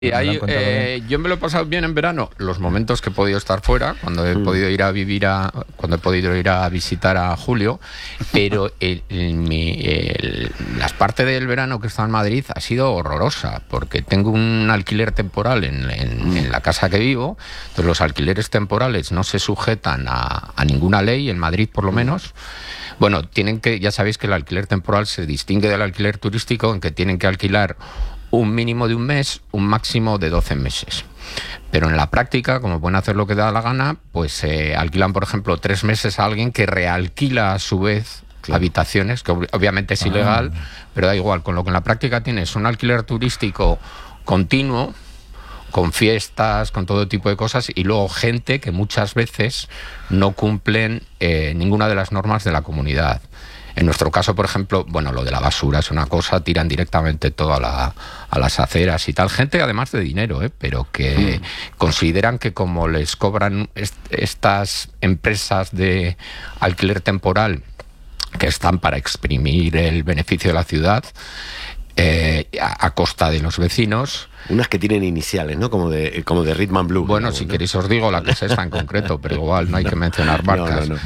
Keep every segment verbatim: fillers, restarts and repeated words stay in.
Y ahí, eh, yo me lo he pasado bien en verano, los momentos que he podido estar fuera, cuando he mm. podido ir a vivir a, cuando he podido ir a visitar a Julio, pero el, el, mi, el, las partes del verano que he estado en Madrid ha sido horrorosa, porque tengo un alquiler temporal en, en, en la casa que vivo, entonces los alquileres temporales no se sujetan a, a ninguna ley, en Madrid por lo menos. Bueno, tienen que, ya sabéis que el alquiler temporal se distingue del alquiler turístico en que tienen que alquilar un mínimo de un mes, un máximo de doce meses. Pero en la práctica, como pueden hacer lo que da la gana, pues se eh, alquilan, por ejemplo, tres meses a alguien que realquila a su vez claro. habitaciones, que ob- obviamente es ilegal, ah. pero da igual. Con lo que en la práctica tienes un alquiler turístico continuo, con fiestas, con todo tipo de cosas, y luego gente que muchas veces no cumplen eh, ninguna de las normas de la comunidad. En nuestro caso, por ejemplo, bueno, lo de la basura es una cosa, tiran directamente todo a, la, a las aceras y tal. Gente, además de dinero, ¿eh? pero que mm. consideran que como les cobran est- estas empresas de alquiler temporal que están para exprimir el beneficio de la ciudad eh, a, a costa de los vecinos. Unas que tienen iniciales, ¿no? Como de, como de Rhythm and Blues. Bueno, digamos, si ¿no? queréis os digo la cosa esta en concreto, pero igual no hay que mencionar marcas. No, no, no.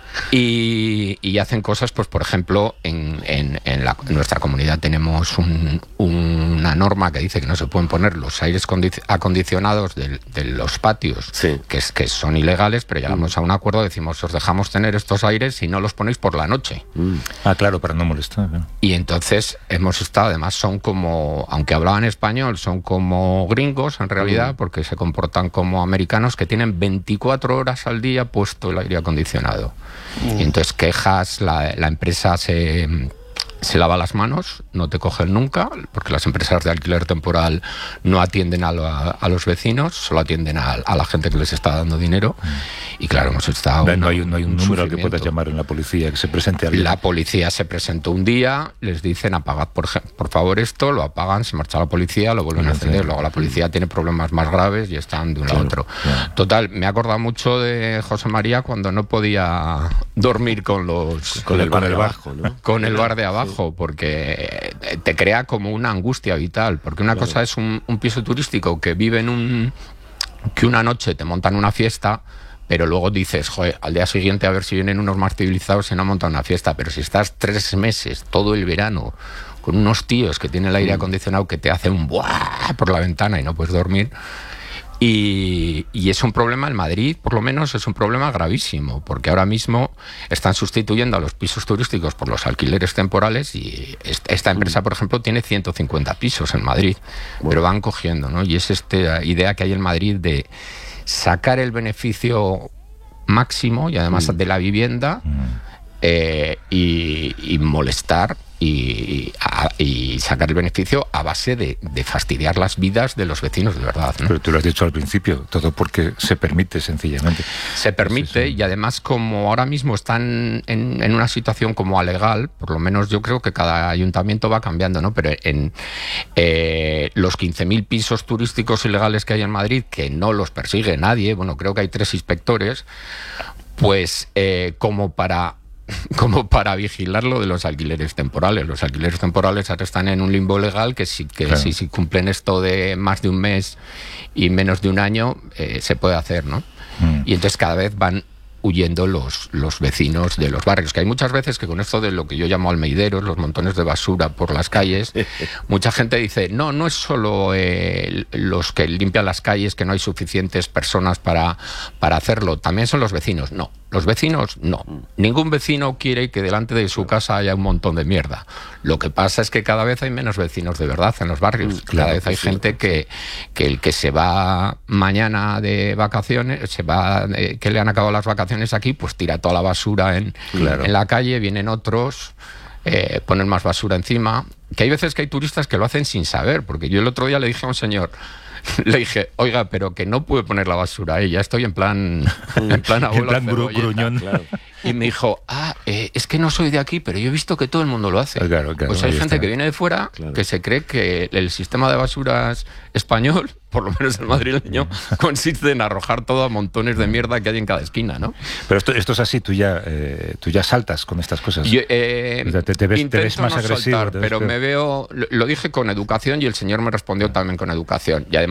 Y, y hacen cosas, pues por ejemplo, en, en, en, la, en nuestra comunidad tenemos un, una norma que dice que no se pueden poner los aires condic- acondicionados de, de los patios, sí. que, es, que son ilegales, pero llegamos mm. a un acuerdo, decimos, os dejamos tener estos aires si no los ponéis por la noche. Mm. Ah, claro, para no molestar. ¿no? Y entonces hemos estado, además son como, aunque hablaban español, son como gringos en realidad, mm. porque se comportan como americanos que tienen veinticuatro horas al día puesto el aire acondicionado. Mm. Y entonces quejas, la, la empresa se, se lava las manos, no te cogen nunca, porque las empresas de alquiler temporal no atienden a, lo, a, a los vecinos, solo atienden a, a la gente que les está dando dinero. Y claro, hemos estado... No, no, hay, no hay un, un número al que puedas llamar en la policía, que se presente alguien. La policía se presentó un día, les dicen apagad por, por favor esto, lo apagan, se marcha la policía, lo vuelven a encender, luego la policía tiene problemas más graves y están de un lado a otro. Claro. Total, me he acordado mucho de José María cuando no podía dormir con los... Con, con el bar de abajo, ¿no? Con el bar de abajo, sí. porque te crea como una angustia vital, porque una claro. cosa es un, un piso turístico que vive en un... que una noche te montan una fiesta, pero luego dices, joder, al día siguiente a ver si vienen unos más civilizados y no montan una fiesta. Pero si estás tres meses, todo el verano, con unos tíos que tienen el aire acondicionado que te hace un buah por la ventana y no puedes dormir. Y, y es un problema en Madrid, por lo menos es un problema gravísimo, porque ahora mismo están sustituyendo a los pisos turísticos por los alquileres temporales y esta empresa, por ejemplo, tiene ciento cincuenta pisos en Madrid, bueno. pero van cogiendo, ¿no? Y es esta idea que hay en Madrid de sacar el beneficio máximo y además mm. de la vivienda mm. eh, y, y molestar y, a, y sacar el beneficio a base de, de fastidiar las vidas de los vecinos de verdad, ¿no? Pero tú lo has dicho al principio, todo porque se permite sencillamente. Se permite y además como ahora mismo están en, en una situación como alegal, por lo menos yo creo que cada ayuntamiento va cambiando, ¿no? Pero en eh, los quince mil pisos turísticos ilegales que hay en Madrid, que no los persigue nadie, bueno, creo que hay tres inspectores, pues eh, como para... como para vigilar lo de los alquileres temporales. Los alquileres temporales ahora están en un limbo legal que si, que claro. si, si cumplen esto de más de un mes y menos de un año, eh, se puede hacer, ¿no? Mm. Y entonces cada vez van huyendo los, los vecinos de los barrios, que hay muchas veces que con esto de lo que yo llamo almeideros, los montones de basura por las calles, mucha gente dice, no, no es solo eh, los que limpian las calles, que no hay suficientes personas para, para hacerlo, también son los vecinos. No, los vecinos no. Ningún vecino quiere que delante de su casa haya un montón de mierda. Lo que pasa es que cada vez hay menos vecinos de verdad en los barrios. Cada claro, vez hay sí. gente que, que el que se va mañana de vacaciones, se va eh, que le han acabado las vacaciones aquí, pues tira toda la basura en, claro. en la calle, vienen otros, eh, ponen más basura encima, que hay veces que hay turistas que lo hacen sin saber, porque yo el otro día le dije a un señor, le dije, oiga, pero que no puede poner la basura ahí, ya estoy en plan en plan abuelo en plan gru- gruñón. Claro. y me dijo, ah, eh, es que no soy de aquí, pero yo he visto que todo el mundo lo hace. Claro, claro, pues hay ahí gente está. que viene de fuera Claro. que se cree que el sistema de basuras español, por lo menos el madrileño, consiste en arrojar todo a montones de mierda que hay en cada esquina, ¿no? Pero esto, esto es así, tú ya, eh, tú ya saltas con estas cosas. Yo, eh, O sea, te- te ves- te intento ves más no agresivo, soltar, te ves pero peor. me veo, lo, lo dije con educación y el señor me respondió también con educación. Y además